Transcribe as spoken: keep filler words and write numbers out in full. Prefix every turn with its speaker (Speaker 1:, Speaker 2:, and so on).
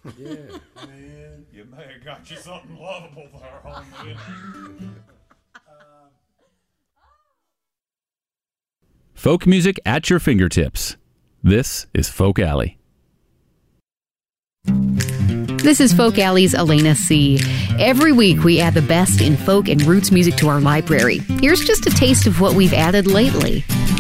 Speaker 1: Yeah.
Speaker 2: Man, you may have got you something lovable there, homie.
Speaker 3: Folk music at your fingertips. This is Folk Alley.
Speaker 4: This is Folk Alley's Elena C. Every week we add the best in folk and roots music to our library. Here's just a taste of what we've added lately.